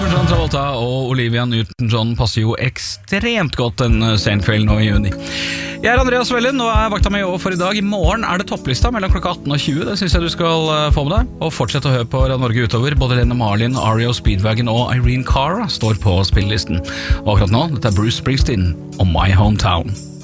John Travolta og Olivia Newton-John passer jo ekstremt godt en sen kveld nå i juni. Jeg Andreas Vellen, nå vakta meg over for i dag. I morgen det topplista mellom klokka 18 og 20. Det synes jeg du skal få med deg. Og fortsett å høre på Radio Norge utover. Både Lene Marlin, REO Speedwagon og Irene Cara står på spillelisten. Og akkurat nå, dette Bruce Springsteen og My Hometown.